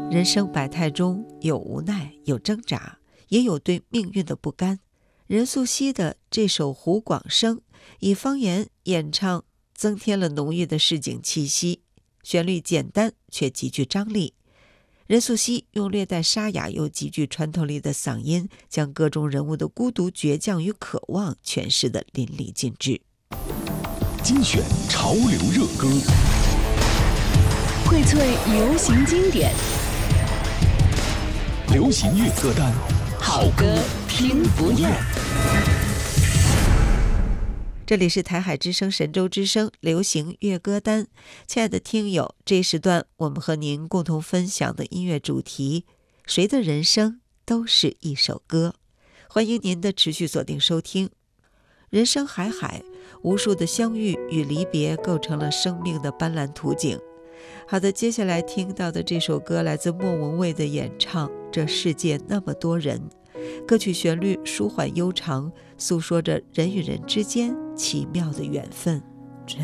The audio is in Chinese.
人生百态中有无奈，有挣扎，也有对命运的不甘。任素汐的这首《湖广生》以方言演唱，增添了浓郁的市井气息，旋律简单却极具张力。任素汐用略带沙哑又极具穿透力的嗓音，将歌中人物的孤独、倔强与渴望诠释得淋漓尽致。 精选潮流热歌， 荟萃流行经典， 流行乐歌单， 好歌听不厌。 这里是台海之声神州之声流行乐歌单，亲爱的听友，这一时段我们和您共同分享的音乐主题，谁的人生都是一首歌。欢迎您的持续锁定收听。人生海海，无数的相遇与离别构成了生命的斑斓图景。好的，接下来听到的这首歌来自莫文蔚的演唱《这世界那么多人》。歌曲旋律舒缓悠长，诉说着人与人之间奇妙的缘分。